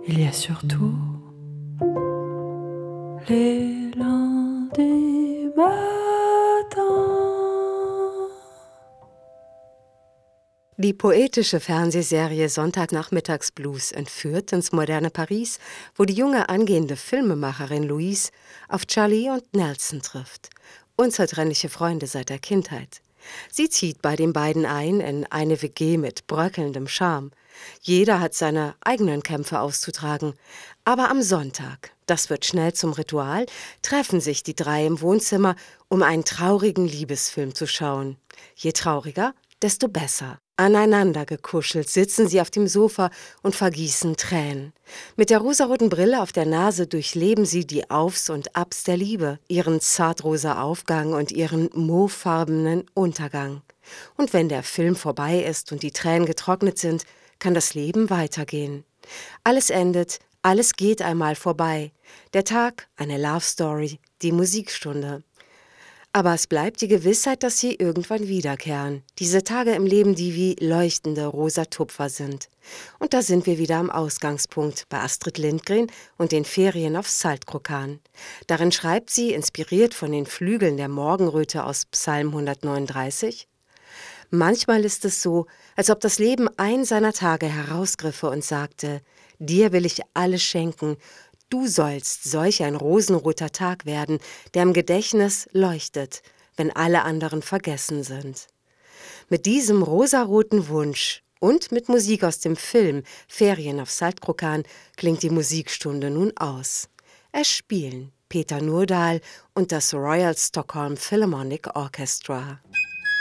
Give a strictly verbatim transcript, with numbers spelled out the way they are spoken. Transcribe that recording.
Il y a surtout les lundis matins. Die poetische Fernsehserie Sonntagnachmittagsblues entführt ins moderne Paris, wo die junge angehende Filmemacherin Louise auf Charlie und Nelson trifft. Unzertrennliche Freunde seit der Kindheit. Sie zieht bei den beiden ein in eine W G mit bröckelndem Charme. Jeder hat seine eigenen Kämpfe auszutragen. Aber am Sonntag, das wird schnell zum Ritual, treffen sich die drei im Wohnzimmer, um einen traurigen Liebesfilm zu schauen. Je trauriger, desto besser. Aneinander gekuschelt sitzen sie auf dem Sofa und vergießen Tränen. Mit der rosaroten Brille auf der Nase durchleben sie die Aufs und Abs der Liebe, ihren zartrosa Aufgang und ihren mauvefarbenen Untergang. Und wenn der Film vorbei ist und die Tränen getrocknet sind, kann das Leben weitergehen. Alles endet, alles geht einmal vorbei. Der Tag, eine Love Story, die Musikstunde. Aber es bleibt die Gewissheit, dass sie irgendwann wiederkehren. Diese Tage im Leben, die wie leuchtende rosa Tupfer sind. Und da sind wir wieder am Ausgangspunkt bei Astrid Lindgren und den Ferien auf Saltkrokan. Darin schreibt sie, inspiriert von den Flügeln der Morgenröte aus Psalm hundertneununddreißig: Manchmal ist es so, als ob das Leben ein seiner Tage herausgriffe und sagte: Dir will ich alles schenken. Du sollst solch ein rosenroter Tag werden, der im Gedächtnis leuchtet, wenn alle anderen vergessen sind. Mit diesem rosaroten Wunsch und mit Musik aus dem Film Ferien auf Saltkrokan klingt die Musikstunde nun aus. Es spielen Peter Nurdahl und das Royal Stockholm Philharmonic Orchestra.